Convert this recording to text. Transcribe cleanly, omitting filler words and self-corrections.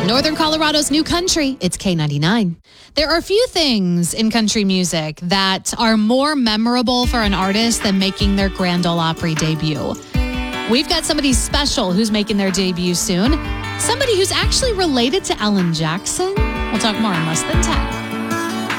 Northern Colorado's new country, it's K99. There are few things in country music that are more memorable for an artist than making their Grand Ole Opry debut. We've got somebody special who's making their debut soon. Somebody who's actually related to Alan Jackson. We'll talk more in less than 10.